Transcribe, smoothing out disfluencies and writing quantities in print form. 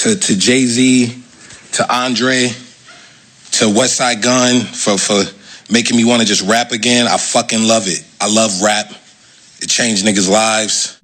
to Jay-Z, to Andre, to West Side Gun for making me want to just rap again. I fucking love it. I love rap. It changed niggas' lives.